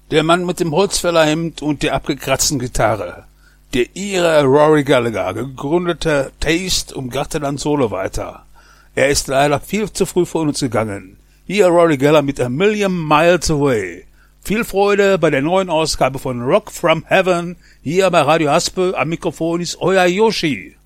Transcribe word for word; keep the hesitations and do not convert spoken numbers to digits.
Der Mann mit dem Holzfällerhemd und der abgekratzten Gitarre. Der Ire Rory Gallagher, gegründeter Taste und gatte dann solo weiter. Er ist leider viel zu früh von uns gegangen. Hier Rory Gallagher mit A Million Miles Away. Viel Freude bei der neuen Ausgabe von Rock from Heaven. Hier bei Radio Haspe am Mikrofon ist euer Yoshi.